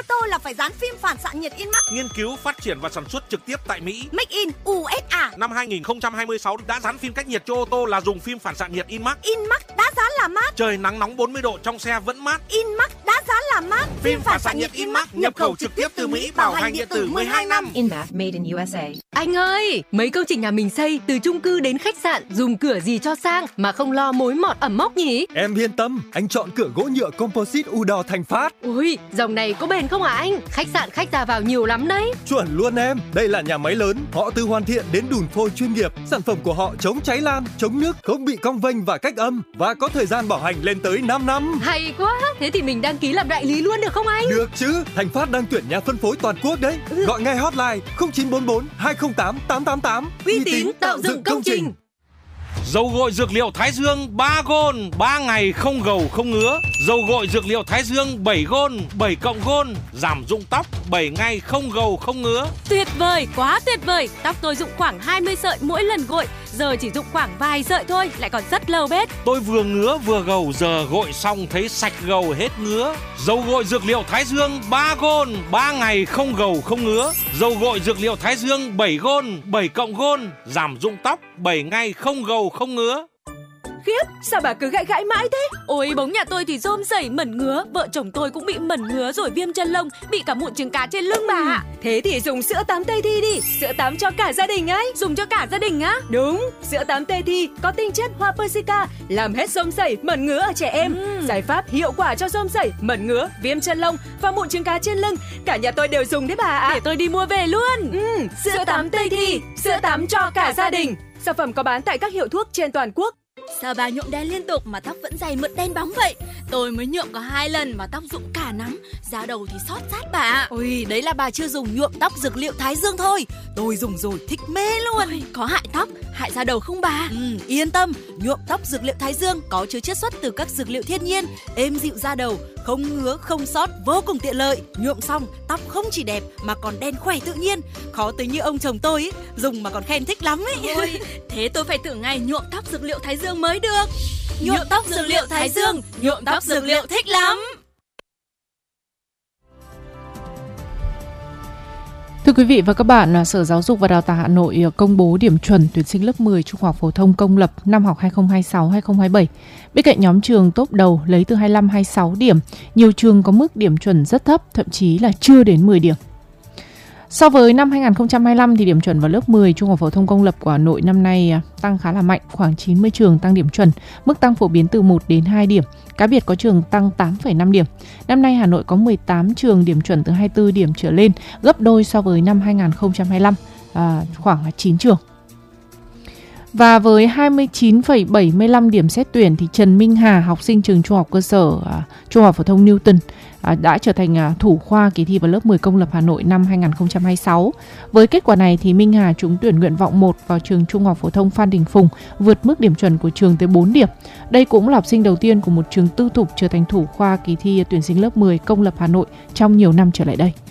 tô là phải dán phim phản xạ nhiệt in Max. Nghiên cứu, phát triển và sản xuất trực tiếp tại Mỹ. Make in USA. Năm 2026 đã dán phim cách nhiệt cho ô tô là dùng phim phản xạ nhiệt in Max. In Max đã dán là mát. Trời nắng nóng 40 độ trong xe vẫn mát. In Max đã dán là mát. Phim phản xạ nhiệt in Max nhập khẩu trực tiếp từ Mỹ, bảo hành điện tử 12 năm. In Max made in USA. Anh ơi, mấy công trình nhà mình xây từ chung cư đến khách sạn, dùng cửa gì cho sang mà không lo mối mọt ẩm mốc nhỉ? Em yên tâm, anh chọn cửa gỗ nhựa composite UDOR Thành Phát. Ui, dòng này có bền không hả anh? Khách sạn khách ra vào nhiều lắm đấy. Chuẩn luôn em, đây là nhà máy lớn, họ từ hoàn thiện đến đùn phôi chuyên nghiệp. Sản phẩm của họ chống cháy lan, chống nước, không bị cong vênh và cách âm và có thời gian bảo hành lên tới 5 năm. Hay quá, thế thì mình đăng ký làm đại lý luôn được không anh? Được chứ, Thành Phát đang tuyển nhà phân phối toàn quốc đấy. Gọi ngay hotline 0944 208 888. Uy tín tạo dựng công trình. Dầu gội dược liệu Thái Dương 3 gôn, 3 ngày không gầu không ngứa. Dầu gội dược liệu Thái Dương 7 gôn, 7 cộng gôn, giảm rụng tóc 7 ngày không gầu không ngứa. Tuyệt vời, quá tuyệt vời. Tóc tôi rụng khoảng 20 sợi mỗi lần gội, giờ chỉ rụng khoảng vài sợi thôi, lại còn rất lâu bết. Tôi vừa ngứa vừa gầu, giờ gội xong thấy sạch gầu hết ngứa. Dầu gội dược liệu Thái Dương 3 gôn, 3 ngày không gầu không ngứa. Dầu gội dược liệu Thái Dương 7 gôn, 7 cộng gôn, giảm rụng tóc 7 ngày không gầu không ngứa. Khiếp, sao bà cứ gãi gãi mãi thế? Ôi, bóng nhà tôi thì rôm sẩy mẩn ngứa, vợ chồng tôi cũng bị mẩn ngứa rồi viêm chân lông, bị cả mụn trứng cá trên lưng bà ạ. Thế thì dùng sữa tắm Tây Thi đi, sữa tắm cho cả gia đình ấy. Dùng cho cả gia đình á? Đúng, sữa tắm Tây Thi có tinh chất hoa persica, làm hết rôm sẩy, mẩn ngứa ở trẻ em. Giải pháp hiệu quả cho rôm sẩy, mẩn ngứa, viêm chân lông và mụn trứng cá trên lưng. Cả nhà tôi đều dùng đấy bà ạ. Để tôi đi mua về luôn. Sữa tắm Tây Thi, sữa tắm cho cả gia đình. Sản phẩm có bán tại các hiệu thuốc trên toàn quốc. Sao bà nhuộm đen liên tục mà tóc vẫn dày mượt đen bóng vậy? Tôi mới nhuộm có 2 lần mà tóc rụng cả nắm, da đầu thì xót rát bà. Ôi, đấy là bà chưa dùng nhuộm tóc dược liệu Thái Dương thôi. Tôi dùng rồi thích mê luôn. Ôi, có hại tóc, hại da đầu không bà? Yên tâm, nhuộm tóc dược liệu Thái Dương có chứa chiết xuất từ các dược liệu thiên nhiên, êm dịu da đầu, không ngứa, không xót, vô cùng tiện lợi. Nhuộm xong, tóc không chỉ đẹp mà còn đen khỏe tự nhiên. Khó tới như ông chồng tôi ấy, dùng mà còn khen thích lắm ấy. Ôi, thế tôi phải thử ngày nhuộm tóc dược liệu Thái Dương mới được. Nhuộm tóc dược liệu Thái Dương, nhuộm tóc dược liệu thích lắm. Thưa quý vị và các bạn, Sở Giáo dục và Đào tạo Hà Nội công bố điểm chuẩn tuyển sinh lớp 10 trung học phổ thông công lập năm học 2026-2027. Bên cạnh nhóm trường top đầu lấy từ 25-26 điểm, nhiều trường có mức điểm chuẩn rất thấp, thậm chí là chưa đến 10 điểm. So với năm 2025 thì điểm chuẩn vào lớp 10 trung học phổ thông công lập của Hà Nội năm nay tăng khá là mạnh, khoảng 90 trường tăng điểm chuẩn, mức tăng phổ biến từ 1 đến 2 điểm. Cá biệt có trường tăng 8,5 điểm. Năm nay Hà Nội có 18 trường điểm chuẩn từ 24 điểm trở lên, gấp đôi so với năm 2025, khoảng 9 trường. Và với 29,75 điểm xét tuyển thì Trần Minh Hà, học sinh trường trung học cơ sở Trung học phổ thông Newton, đã trở thành thủ khoa kỳ thi vào lớp 10 công lập Hà Nội năm 2026. Với kết quả này thì Minh Hà trúng tuyển nguyện vọng 1 vào trường Trung học phổ thông Phan Đình Phùng, vượt mức điểm chuẩn của trường tới 4 điểm. Đây cũng là học sinh đầu tiên của một trường tư thục trở thành thủ khoa kỳ thi tuyển sinh lớp 10 công lập Hà Nội trong nhiều năm trở lại đây.